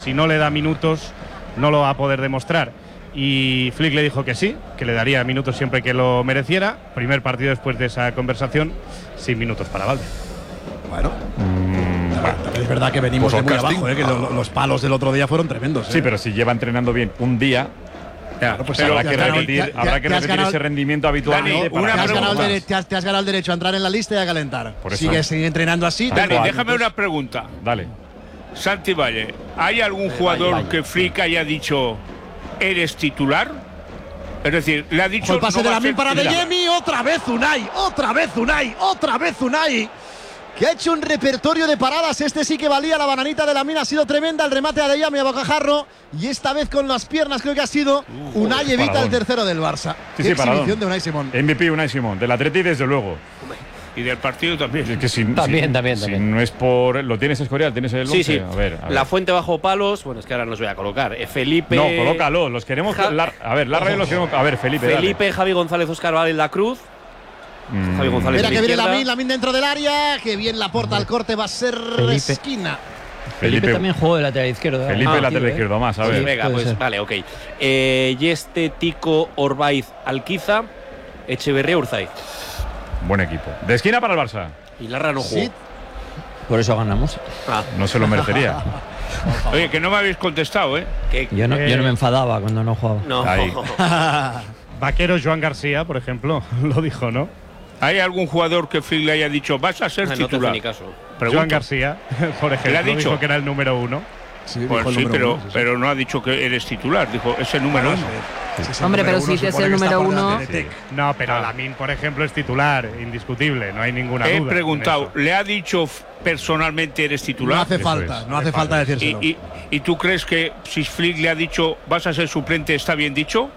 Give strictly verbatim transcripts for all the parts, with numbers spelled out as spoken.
si no le da minutos no lo va a poder demostrar. Y Flick le dijo que sí, que le daría minutos siempre que lo mereciera. Primer partido después de esa conversación, sin minutos para Valde. Bueno, mm, también es verdad que venimos pues de muy casting. abajo, ¿eh? que lo, los palos del otro día fueron tremendos. ¿eh? Sí, pero si lleva entrenando bien un día, claro, pues habrá que ganado, repetir, te, te, habrá que te repetir ganado, ese rendimiento habitual. Dani, ¿no? una te, has ganado el te, has, te has ganado el derecho a entrar en la lista y a calentar. Sigue, sigue entrenando así. Dani, déjame una pregunta. Dale. Santi Valle, ¿hay algún jugador vaya, vaya. que Flick haya dicho eres titular? Es decir, le ha dicho. El pase no de Lamin para titular. Adeyemi, otra vez Unai, otra vez Unai, otra vez Unai, que ha hecho un repertorio de paradas. Este sí que valía, la bananita de Lamin ha sido tremenda. El remate de Adeyemi a bocajarro y esta vez con las piernas creo que ha sido uh, Unai joder, evita paradón. El tercero del Barça. Sí, Qué sí, exhibición paradón. de Unai Simón. M V P Unai Simón, del Atleti desde luego. Y del partido también. Es que si, también, si, también, si también. no es por. ¿Lo tienes Escorial? ¿Tienes el once? Sí, sí. A ver, a ver. La fuente bajo palos. Bueno, es que ahora nos voy a colocar. Eh, Felipe. No, colócalo. Los queremos. Ja la, a ver, la radio los queremos. A ver, Felipe. Felipe, dale. Javi González, Óscar Vale, La Cruz. Mm. Javi González. Mira que viene Lamin, Lamin dentro del área. Que bien la porta al corte, va a ser Felipe. Esquina. Felipe, Felipe también jugó de lateral izquierdo. Felipe ah, lateral izquierdo eh. más, a ver. Sí, venga, pues ser. Vale, ok. Eh, Yeste, Tico, Orbaiz, Alquiza, Echeverría, Urzaiz. Buen equipo. De esquina para el Barça. Y Larra no jugó. Sí. Por eso ganamos. Ah. No se lo merecería. Oye, que no me habéis contestado, ¿eh? Que, yo, no, eh, yo no me enfadaba cuando no jugaba. No. Ahí. Vaquero Joan García, por ejemplo, lo dijo, ¿no? ¿Hay algún jugador que Flick le haya dicho vas a ser no, titular? No te caso. Joan García, por ejemplo, ¿le ha dicho? Dijo que era el número uno. Sí, pues sí pero, uno, sí, sí. pero no ha dicho que eres titular, dijo es el número bueno, uno. Sí, sí, Hombre, pero si es el número uno. Sí. No, pero ah. Lamin, por ejemplo, es titular, indiscutible, no hay ninguna He duda. He preguntado, ¿le ha dicho personalmente eres titular? No hace eso falta, es. no hace falta decírselo. ¿Y, y, ¿Y tú crees que si Flick le ha dicho vas a ser suplente, está bien dicho?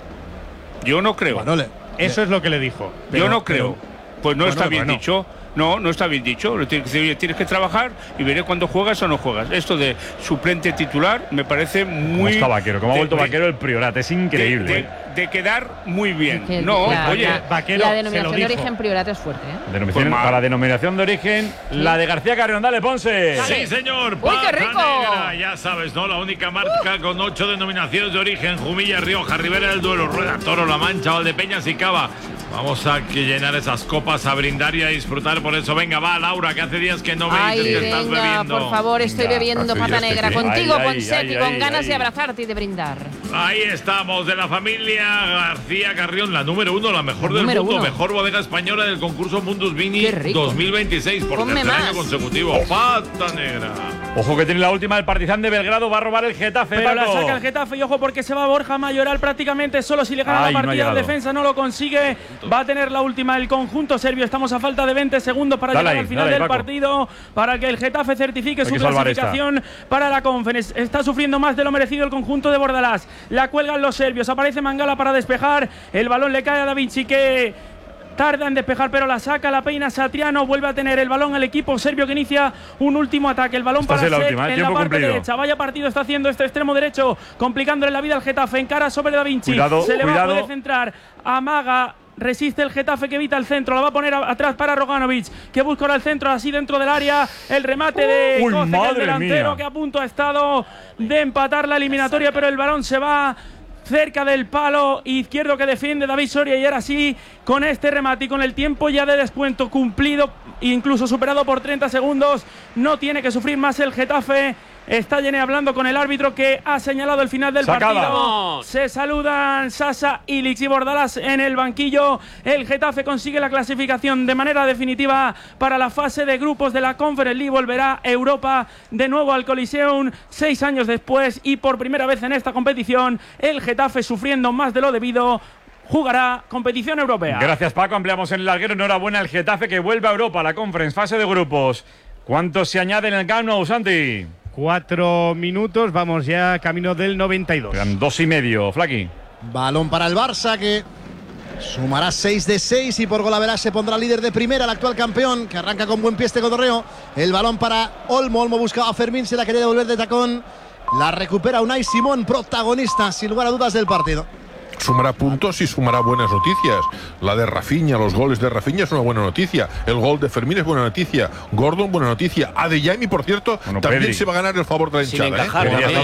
Yo no creo. Bueno, le, eso le, es lo que le dijo. Pero, Yo no creo. Pero, pues no bueno, está bien bueno. dicho. No, no está bien dicho. Le tienes que decir, tienes que trabajar y veré cuándo juegas o no juegas. Esto de suplente titular me parece muy. ¿Cómo está Vaquero? ¿Cómo ha vuelto de, Vaquero el Priorat? Es increíble. De, de, de quedar muy bien. Es que no, la, oye, la, Vaquero. La denominación de origen Priorat es fuerte, ¿eh? Denominación, pues para la denominación de origen, ¿sí? La de García Carrión. Dale, Ponce. Sí, señor. ¡Uy, qué rico! Negra, ya sabes, ¿no? La única marca uh. con ocho denominaciones de origen: Jumilla, Rioja, Ribera del Duero, Rueda, Toro, La Mancha, Valdepeñas y Cava. Vamos a llenar esas copas, a brindar y a disfrutar. Por eso, venga, va, Laura, que hace días que no me ay, dices que venga, estás bebiendo. Por favor, estoy venga, bebiendo pata negra contigo, ay, Ponseti, ay, con ay, ganas ay. de abrazarte y de brindar. Ahí estamos, de la familia García Carrión, la número uno, la mejor la del mundo, uno. mejor bodega española del concurso Mundus Vini dos mil veintiséis, por Ponme tercer más. año consecutivo. Pata negra. Ojo que tiene la última del Partizan de Belgrado, va a robar el Getafe. Pero Paco. la saca el Getafe y ojo porque se va Borja Mayoral prácticamente solo. Si le gana ay, la partida no en defensa no lo consigue. Va a tener la última el conjunto serbio. Estamos a falta de veinte segundos para dale llegar ahí, al final dale, del Paco. partido, para que el Getafe certifique hay su clasificación esta. para la Conference. Está sufriendo más de lo merecido el conjunto de Bordalás. La cuelgan los serbios. Aparece Mangala para despejar. El balón le cae a Da Vinci, que tarda en despejar, pero la saca, la peina Satriano. Vuelve a tener el balón el equipo serbio que inicia un último ataque. El balón esta para la Sek última, ¿eh? en la parte cumplido. derecha. Vaya partido está haciendo este extremo derecho, complicándole la vida al Getafe. Encara sobre Da Vinci. Cuidado, Se le va cuidado. a poder centrar. Amaga. Resiste el Getafe que evita el centro. La va a poner a, atrás para Roganovic, que busca ahora el centro así dentro del área. El remate de Uy, Koce, madre el delantero mía. que a punto ha estado de empatar la eliminatoria, pero el balón se va cerca del palo izquierdo que defiende David Soria. Y ahora sí, con este remate y con el tiempo ya de descuento cumplido, incluso superado por treinta segundos, no tiene que sufrir más el Getafe. Está Yene hablando con el árbitro que ha señalado el final del Sacada. partido. Se saludan Sasa, Illich y Bordalás en el banquillo. El Getafe consigue la clasificación de manera definitiva para la fase de grupos de la Conference League. Volverá Europa de nuevo al Coliseum seis años después y por primera vez en esta competición. El Getafe, sufriendo más de lo debido, jugará competición europea. Gracias, Paco. Ampliamos en el larguero. Enhorabuena al Getafe que vuelve a Europa, la Conference, fase de grupos. ¿Cuántos se añaden en el Camp Nou, Santi? Cuatro minutos, vamos ya camino del noventa y dos. Quedan dos y medio, Flaqui. Balón para el Barça, que sumará seis de seis y por gol a verás se pondrá líder de primera, el actual campeón, que arranca con buen pie este cotorreo. El balón para Olmo. Olmo buscaba a Fermín, se la quería devolver de tacón. La recupera Unai Simón, protagonista sin lugar a dudas del partido. Sumará puntos y sumará buenas noticias. La de Rafinha, los goles de Rafinha es una buena noticia. El gol de Fermín es buena noticia. Gordon, buena noticia. Adeyemi, por cierto, bueno, también Pedri. se va a ganar el favor de la hinchada. Sin encajar, ¿eh?